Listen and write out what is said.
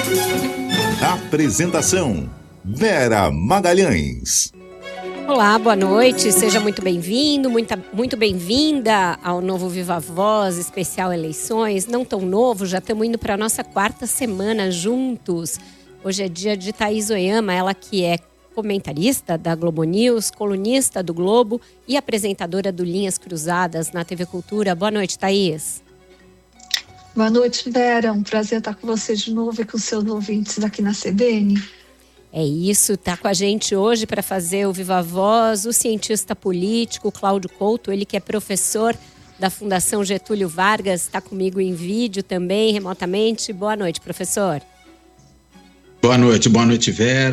Apresentação: Vera Magalhães. Olá, boa noite, seja muito bem-vindo, muito bem-vinda ao novo Viva Voz, especial eleições. Não tão novo, já estamos indo para a nossa 4ª semana juntos. Hoje é dia de Thaís Oyama, ela que é comentarista da Globo News, colunista do Globo e apresentadora do Linhas Cruzadas na TV Cultura. Boa noite, Thaís. Boa noite, Vera. Um prazer estar com você de novo e com seus ouvintes aqui na CBN. É isso, tá com a gente hoje para fazer o Viva Voz o cientista político Cláudio Couto, ele que é professor da Fundação Getúlio Vargas, está comigo em vídeo também, remotamente. Boa noite, professor. Boa noite, Vera.